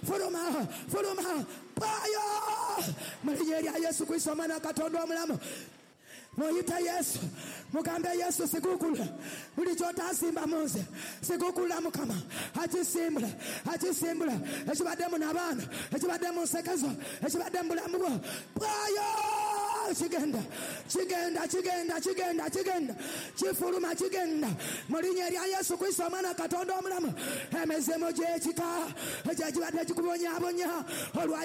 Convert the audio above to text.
fuluma payo mulinnya lya Yesu Kristo omwana Katonda omulamu. Moyita Yesu, mugambe Yesu sikukula buli kyotasimba munze sikukula Mukama akisimbula ekibadde mu n'abaana ekibadde mu nsekezo ekibadde mu bulamu bwo bwayo kigenda kifuluma kigenda mu linnya lya Yesu Kristo omwana Katonda omulamu. Emizimu gy'ekika egyekibadde kikubonyaabonya olwa